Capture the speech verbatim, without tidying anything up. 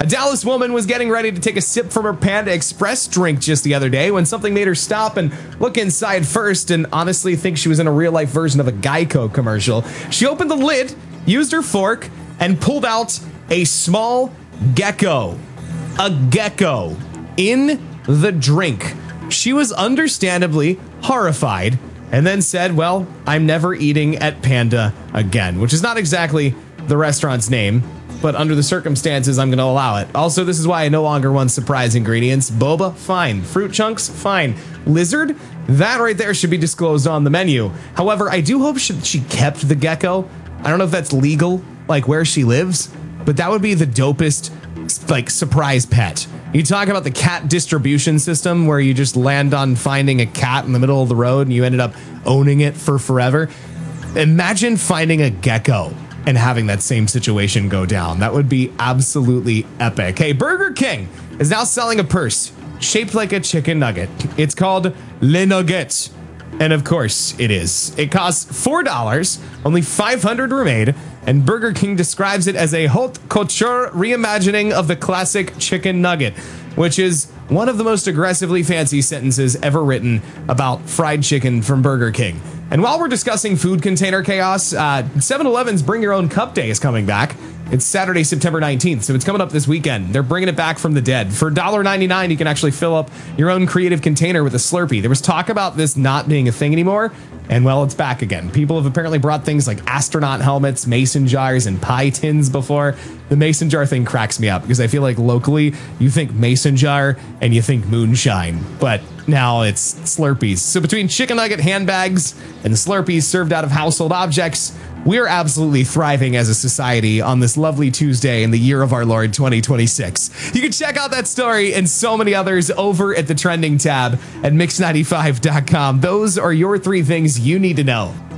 A Dallas woman was getting ready to take a sip from her Panda Express drink just the other day when something made her stop and look inside first and honestly think she was in a real-life version of a Geico commercial. She opened the lid, used her fork, and pulled out a small gecko. A gecko in the drink. She was understandably horrified and then said, well, I'm never eating at Panda again, which is not exactly the restaurant's name, but under the circumstances, I'm going to allow it. Also, this is why I no longer want surprise ingredients. Boba, fine. Fruit chunks, fine. Lizard, that right there should be disclosed on the menu. However, I do hope she, she kept the gecko. I don't know if that's legal, like where she lives, but that would be the dopest, like, surprise pet. You talk about the cat distribution system where you just land on finding a cat in the middle of the road and you ended up owning it for forever. Imagine finding a gecko and having that same situation go down. That would be absolutely epic. Hey, Burger King is now selling a purse shaped like a chicken nugget. It's called Le Nugget. And of course it is. It costs four dollars, only five hundred were made, and Burger King describes it as a haute couture reimagining of the classic chicken nugget, which is one of the most aggressively fancy sentences ever written about fried chicken from Burger King. And while we're discussing food container chaos, uh, seven eleven's Bring Your Own Cup Day is coming back. It's Saturday, September nineteenth, so it's coming up this weekend. They're bringing it back from the dead. For one dollar ninety-nine, you can actually fill up your own creative container with a Slurpee. There was talk about this not being a thing anymore, and well, it's back again. People have apparently brought things like astronaut helmets, mason jars, and pie tins before. The mason jar thing cracks me up because I feel like locally you think mason jar and you think moonshine, but now it's Slurpees. So between chicken nugget handbags and Slurpees served out of household objects, we're absolutely thriving as a society on this lovely Tuesday in the year of our Lord twenty twenty-six. You can check out that story and so many others over at the trending tab at mix ninety-five dot com. Those are your three things you need to know.